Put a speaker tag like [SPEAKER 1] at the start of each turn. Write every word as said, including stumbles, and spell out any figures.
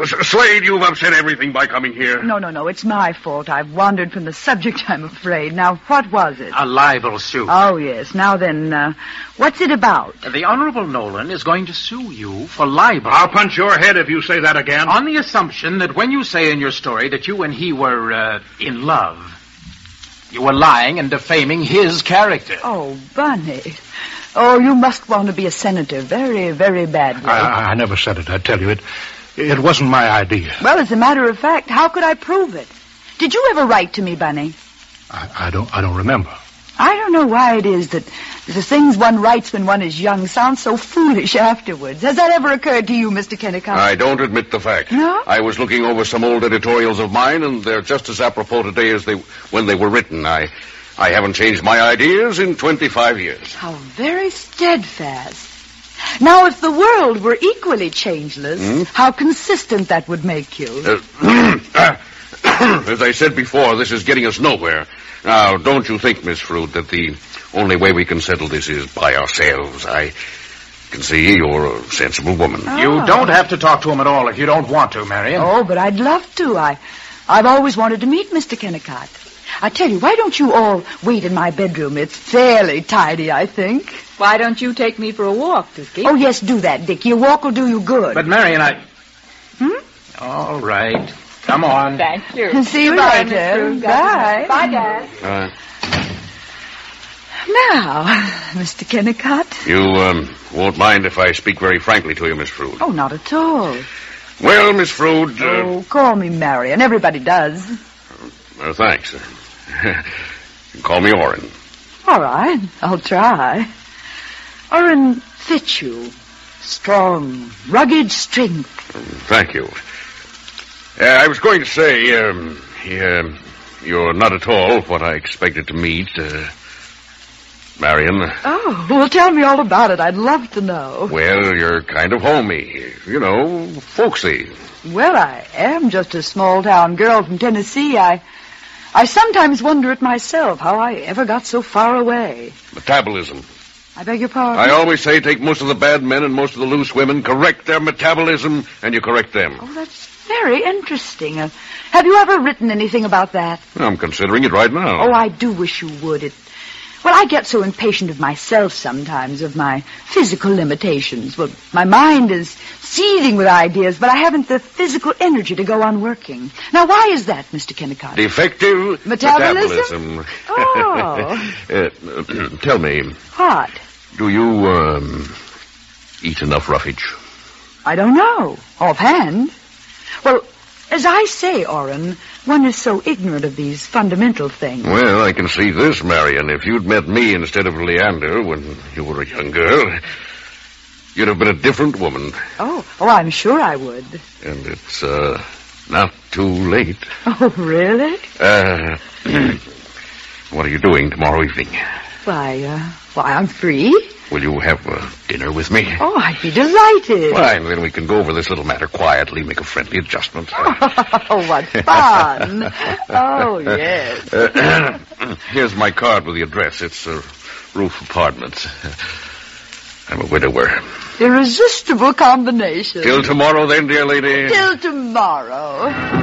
[SPEAKER 1] S- Slade, you've upset everything by coming here.
[SPEAKER 2] No, no, no. It's my fault. I've wandered from the subject, I'm afraid. Now, what was it?
[SPEAKER 3] A libel suit.
[SPEAKER 2] Oh, yes. Now then, uh, what's it about?
[SPEAKER 3] The Honorable Nolan is going to sue you for libel.
[SPEAKER 1] I'll punch your head if you say that again.
[SPEAKER 3] On the assumption that when you say in your story that you and he were uh, in love, you were lying and defaming his character.
[SPEAKER 2] Oh, Bunny. Oh, you must want to be a senator very, very badly.
[SPEAKER 4] I, I never said it, I tell you. It it wasn't my idea.
[SPEAKER 2] Well, as a matter of fact, how could I prove it? Did you ever write to me, Bunny?
[SPEAKER 4] I, I don't I don't remember.
[SPEAKER 2] I don't know why it is that the things one writes when one is young sound so foolish afterwards. Has that ever occurred to you, Mister Kennicott?
[SPEAKER 1] I don't admit the fact.
[SPEAKER 2] No?
[SPEAKER 1] I was looking over some old editorials of mine, and they're just as apropos today as they when they were written. I I haven't changed my ideas in twenty-five years.
[SPEAKER 2] How very steadfast. Now, if the world were equally changeless, hmm? how consistent that would make you.
[SPEAKER 1] Uh, as I said before, this is getting us nowhere. Now, don't you think, Miss Frood, that the only way we can settle this is by ourselves? I can see you're a sensible woman.
[SPEAKER 2] Oh.
[SPEAKER 3] You don't have to talk to him at all if you don't want to, Marion.
[SPEAKER 2] Oh, but I'd love to. I, I've always wanted to meet Mister Kennicott. I tell you, why don't you all wait in my bedroom? It's fairly tidy, I think.
[SPEAKER 5] Why don't you take me for a walk, Dickie?
[SPEAKER 2] Oh, yes, do that, Dickie. A walk will do you good.
[SPEAKER 3] But, Marion, I...
[SPEAKER 2] Hmm?
[SPEAKER 3] All right. Come on.
[SPEAKER 5] Thank you.
[SPEAKER 2] See you
[SPEAKER 5] Goodbye,
[SPEAKER 2] later.
[SPEAKER 5] Mister
[SPEAKER 2] Bye.
[SPEAKER 5] Bye, Dad.
[SPEAKER 1] Uh,
[SPEAKER 2] now, Mister Kennicott.
[SPEAKER 1] you um, won't mind if I speak very frankly to you, Miss Frood.
[SPEAKER 2] Oh, not at all.
[SPEAKER 1] Well, Miss Frood... Uh,
[SPEAKER 2] oh, call me Marion. Everybody does.
[SPEAKER 1] Uh, thanks. You can call me Orrin.
[SPEAKER 2] All right. I'll try. Orrin fits you. Strong, rugged strength.
[SPEAKER 1] Thank you. Uh, I was going to say, um, uh, you're not at all what I expected to meet, uh, Marion.
[SPEAKER 2] Oh, well, tell me all about it. I'd love to know.
[SPEAKER 1] Well, you're kind of homey. You know, folksy.
[SPEAKER 2] Well, I am just a small-town girl from Tennessee. I... I sometimes wonder at myself how I ever got so far away.
[SPEAKER 1] Metabolism.
[SPEAKER 2] I beg your pardon?
[SPEAKER 1] I always say take most of the bad men and most of the loose women, correct their metabolism, and you correct them.
[SPEAKER 2] Oh, that's very interesting. Uh, have you ever written anything about that?
[SPEAKER 1] I'm considering it right now.
[SPEAKER 2] Oh, I do wish you would. It... Well, I get so impatient of myself sometimes, of my physical limitations. Well, my mind is seething with ideas, but I haven't the physical energy to go on working. Now, why is that, Mister Kennicott?
[SPEAKER 1] Defective
[SPEAKER 2] metabolism.
[SPEAKER 1] metabolism.
[SPEAKER 2] Oh.
[SPEAKER 1] uh, tell me.
[SPEAKER 2] What?
[SPEAKER 1] Do you, um, eat enough roughage?
[SPEAKER 2] I don't know. Offhand. Well, as I say, Orrin, one is so ignorant of these fundamental things.
[SPEAKER 1] Well, I can see this, Marion. If you'd met me instead of Leander when you were a young girl, you'd have been a different woman.
[SPEAKER 2] Oh, oh, I'm sure I would.
[SPEAKER 1] And it's, uh, not too late.
[SPEAKER 2] Oh, really?
[SPEAKER 1] Uh, what are you doing tomorrow evening?
[SPEAKER 2] Why, uh, why, I'm free.
[SPEAKER 1] Will you have uh, dinner with me?
[SPEAKER 2] Oh, I'd be delighted.
[SPEAKER 1] Fine, then we can go over this little matter quietly, make a friendly adjustment.
[SPEAKER 2] Oh, what fun. Oh, yes.
[SPEAKER 1] Uh, here's my card with the address. It's a uh, roof apartments. I'm a widower.
[SPEAKER 2] Irresistible combination.
[SPEAKER 1] Till tomorrow, then, dear lady.
[SPEAKER 2] Till tomorrow.